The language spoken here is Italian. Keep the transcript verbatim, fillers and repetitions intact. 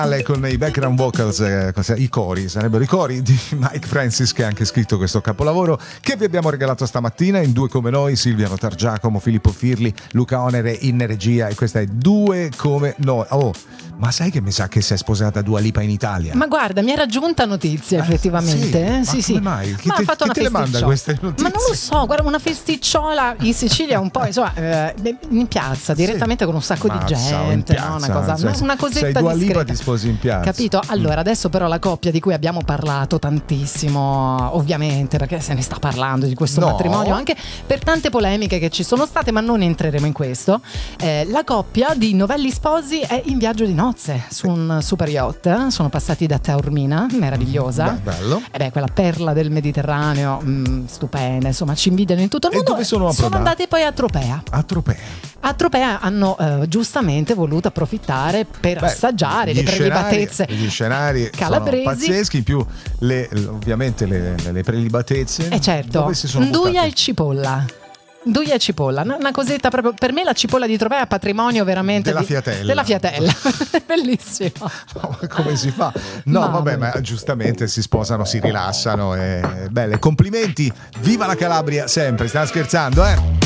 con i background vocals, eh, i cori, sarebbero i cori di Mike Francis, che ha anche scritto questo capolavoro che vi abbiamo regalato stamattina in Due Come Noi, Silvia Notargiacomo, Filippo Firli, Luca Onere in regia, e questa è Due Come Noi. Oh, ma sai che mi sa che si è sposata Dua Lipa in Italia? Ma guarda, mi era giunta notizia, eh, effettivamente. Sì, sì, ma sì. Mai? Chi, ma te, ha fatto chi una te le manda queste notizie? Ma non lo so, guarda, una festicciola in Sicilia un po', insomma, eh, in piazza, direttamente, sì, con un sacco Mazza, di gente, piazza, no? Una cosa, cioè, una cosetta sei Dua discreta. Lipa, ti sposi in piazza. Capito? Allora, adesso però la coppia di cui abbiamo parlato tantissimo, ovviamente, perché se ne sta parlando di questo no. matrimonio, anche per tante polemiche che ci sono state, ma non entreremo in questo. Eh, la coppia di novelli sposi è in viaggio di nozze su un super yacht. Sono passati da Taormina, meravigliosa. Beh, bello. E beh, quella perla del Mediterraneo, mh, stupenda, insomma, ci invidiano in tutto il E mondo. dove sono approdati? Sono andati poi a Tropea. A Tropea. A Tropea hanno eh, giustamente voluto approfittare per Beh, assaggiare le gli prelibatezze scenari, gli scenari calabresi, sono pazzeschi, in più le, ovviamente le, le prelibatezze. E certo, dove si sono nduja buttati? e cipolla. Nduja e cipolla, una cosetta proprio, per me la cipolla di Tropea è patrimonio veramente della di, fiatella. Della fiatella. Bellissimo. No, come si fa? No, Mamma vabbè, mia. ma giustamente si sposano, si rilassano e belle, complimenti, viva la Calabria sempre, stiamo scherzando, eh?